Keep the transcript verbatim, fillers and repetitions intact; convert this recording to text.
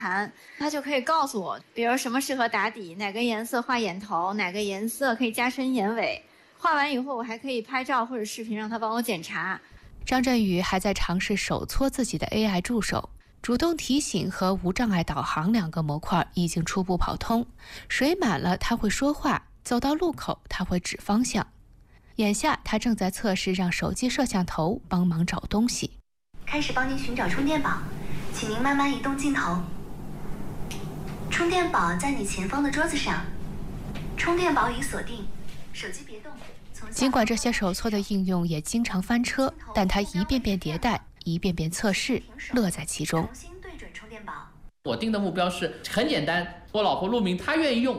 盘，它就可以告诉我，比如什么适合打底，哪个颜色画眼头，哪个颜色可以加深眼尾。画完以后，我还可以拍照或者视频让它帮我检查。 张振宇还在尝试手搓自己的 A I 助手，主动提醒和无障碍导航两个模块已经初步跑通，水满了它会说话，走到路口它会指方向。眼下他正在测试让手机摄像头帮忙找东西。 开始帮您寻找充电宝，请您慢慢移动镜头。充电宝在你前方的桌子上，充电宝已锁定，手机别动。 尽管这些手搓的应用也经常翻车，但他一遍遍迭代，一遍遍测试，乐在其中。 重新对准充电宝。 我定的目标是很简单，我老婆陆明她愿意用，